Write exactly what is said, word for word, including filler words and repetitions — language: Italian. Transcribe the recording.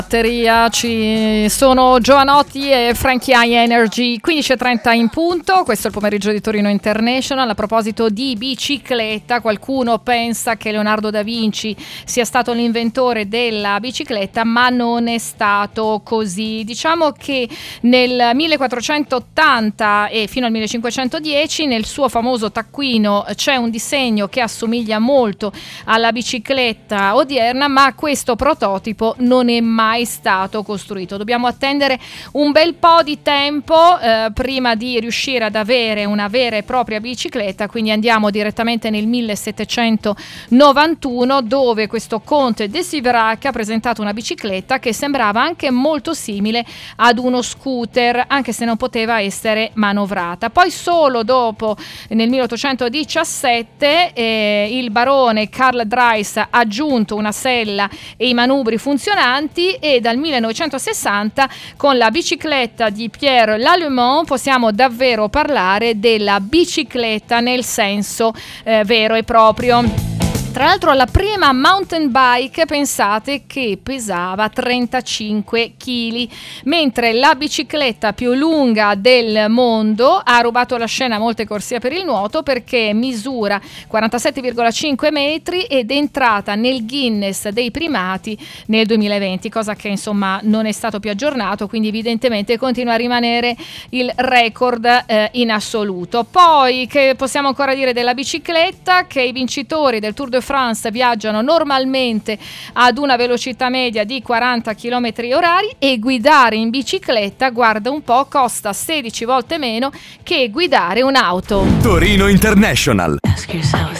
batteria ci sono Giovanotti e Frankie High Energy. Quindici e trenta in punto, questo è il pomeriggio di Torino International. A proposito di bicicletta, qualcuno pensa che Leonardo da Vinci sia stato l'inventore della bicicletta, ma non è stato così. Diciamo che nel millequattrocentottanta e fino al millecinquecentodieci nel suo famoso taccuino c'è un disegno che assomiglia molto alla bicicletta odierna, ma questo prototipo non è mai stato costruito. Dobbiamo attendere un bel po' di tempo eh, prima di riuscire ad avere una vera e propria bicicletta, quindi andiamo direttamente nel millesettecentonovantuno, dove questo conte de Siverac ha presentato una bicicletta che sembrava anche molto simile ad uno scooter, anche se non poteva essere manovrata. Poi solo dopo, nel milleottocentodiciassette, eh, il barone Karl Drais ha aggiunto una sella e i manubri funzionanti, e dal millenovecentosessanta con la bicicletta di Pierre Lallemand possiamo davvero parlare della bicicletta nel senso eh, vero e proprio. Tra l'altro la prima mountain bike, pensate che pesava trentacinque chili, mentre la bicicletta più lunga del mondo ha rubato la scena a molte corsie per il nuoto, perché misura quarantasette virgola cinque metri ed è entrata nel Guinness dei primati nel duemilaventi, cosa che insomma non è stato più aggiornato, quindi evidentemente continua a rimanere il record eh, in assoluto. Poi che possiamo ancora dire della bicicletta? Che i vincitori del Tour de France viaggiano normalmente ad una velocità media di quaranta chilometri orari, e guidare in bicicletta, guarda un po', costa sedici volte meno che guidare un'auto. Torino International. Ask yourself